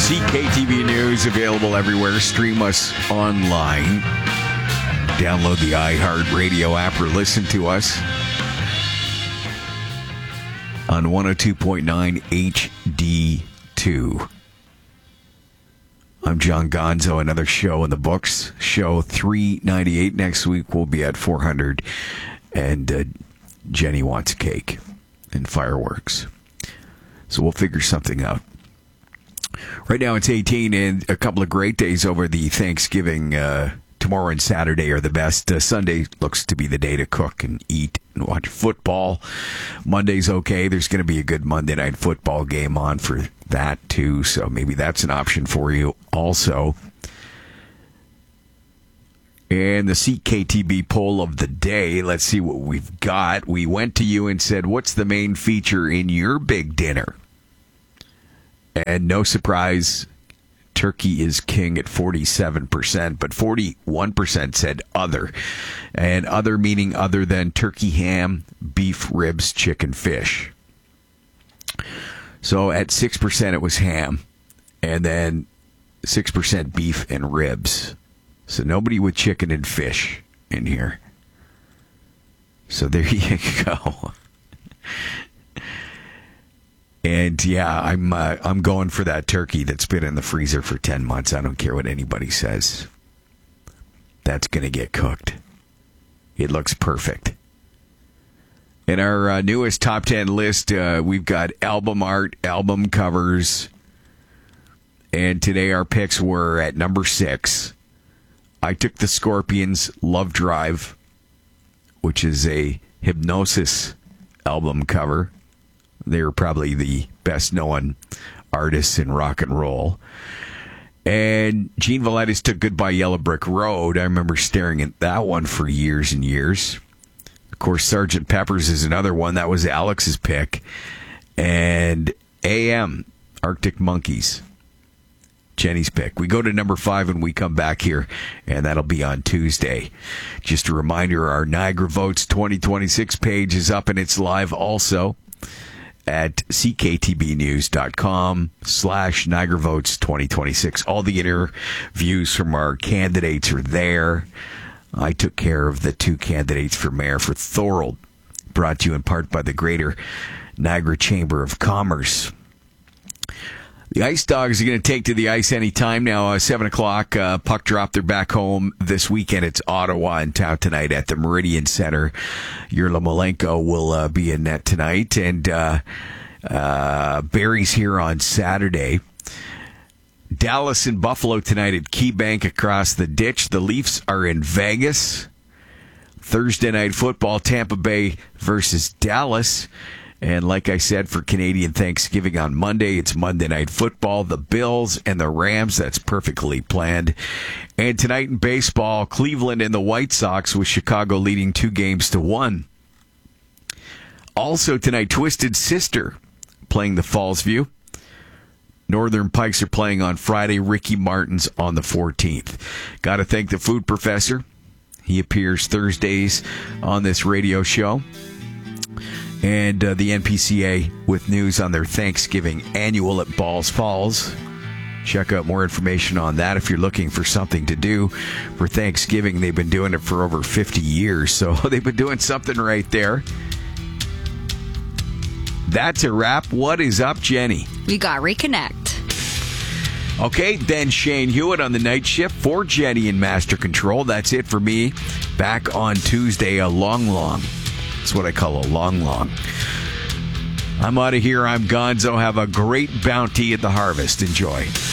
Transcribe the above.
CKTV News available everywhere. Stream us online. Download the iHeartRadio app or listen to us on 102.9 HD2. I'm John Gonzo. Another show in the books. Show 398. Next week we'll be at 400. And Jenny wants cake and fireworks. So we'll figure something out. Right now it's 18 and a couple of great days over the Thanksgiving. Tomorrow and Saturday are the best. Sunday looks to be the day to cook and eat and watch football. Monday's okay. There's going to be a good Monday night football game on for that too. So maybe that's an option for you also. And the CKTB poll of the day. Let's see what we've got. We went to you and said, what's the main feature in your big dinner? And no surprise, turkey is king at 47%, but 41% said other. And other meaning other than turkey, ham, beef, ribs, chicken, fish. So at 6% it was ham, and then 6% beef and ribs. So nobody with chicken and fish in here. So there you go. And yeah, I'm going for that turkey that's been in the freezer for 10 months. I don't care what anybody says. That's going to get cooked. It looks perfect. In our newest top 10 list, we've got album art, album covers. And today our picks were at number 6. I took the Scorpions' Love Drive, which is a Hypnosis album cover. They're probably the best-known artists in rock and roll. And Gene Valletta took Goodbye Yellow Brick Road. I remember staring at that one for years and years. Of course, Sgt. Pepper's is another one. That was Alex's pick. And AM, Arctic Monkeys, Jenny's pick. We go to number 5 when we come back here, and that'll be on Tuesday. Just a reminder, our Niagara Votes 2026 page is up, and it's live also at cktbnews.com/Niagara Votes 2026. All the interviews from our candidates are there. I took care of the 2 candidates for mayor for Thorold, brought to you in part by the Greater Niagara Chamber of Commerce. The Ice Dogs are going to take to the ice anytime now. 7 o'clock, puck drop. They're back home this weekend. It's Ottawa in town tonight at the Meridian Center. Yurla Malenko will be in net tonight. And Barry's here on Saturday. Dallas and Buffalo tonight at KeyBank across the ditch. The Leafs are in Vegas. Thursday night football, Tampa Bay versus Dallas. And like I said, for Canadian Thanksgiving on Monday, it's Monday Night Football, the Bills and the Rams. That's perfectly planned. And tonight in baseball, Cleveland and the White Sox, with Chicago leading 2-1. Also tonight, Twisted Sister playing the Fallsview. Northern Pikes are playing on Friday. Ricky Martin's on the 14th. Got to thank the Food Professor. He appears Thursdays on this radio show. And the NPCA with news on their Thanksgiving annual at Balls Falls. Check out more information on that if you're looking for something to do for Thanksgiving. They've been doing it for over 50 years, so they've been doing something right there. That's a wrap. What is up, Jenny? We got Reconnect. Okay, then Shane Hewitt on the night shift for Jenny in Master Control. That's it for me. Back on Tuesday, a long. That's what I call a long. I'm out of here. I'm Gonzo. Have a great bounty at the harvest. Enjoy.